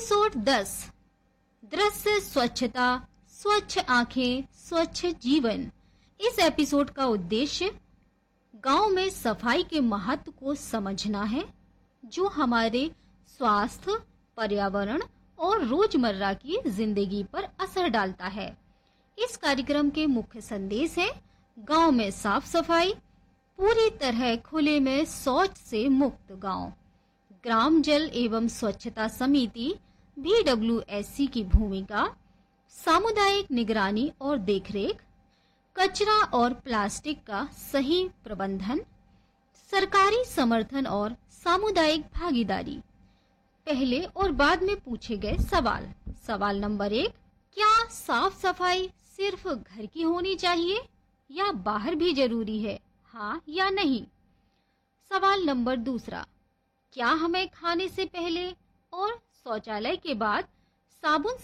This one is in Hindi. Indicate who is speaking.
Speaker 1: एपिसोड 10 दृश्य स्वच्छता, स्वच्छ आंखें, स्वच्छ जीवन। इस एपिसोड का उद्देश्य गांव में सफाई के महत्व को समझना है, जो हमारे स्वास्थ्य, पर्यावरण और रोजमर्रा की जिंदगी पर असर डालता है। इस कार्यक्रम के मुख्य संदेश हैं गांव में साफ सफाई, पूरी तरह खुले में शौच से मुक्त गांव, ग्राम जल एवं स्वच्छता समिति BWSC की भूमिका, सामुदायिक निगरानी और देखरेख, कचरा और प्लास्टिक का सही प्रबंधन, सरकारी समर्थन और सामुदायिक भागीदारी। पहले और बाद में पूछे गए सवाल। सवाल नंबर 1, क्या साफ सफाई सिर्फ घर की होनी चाहिए या बाहर भी जरूरी है, हाँ या नहीं? सवाल नंबर 2, क्या हमें खाने से पहले और शौचालय के बाद साबुन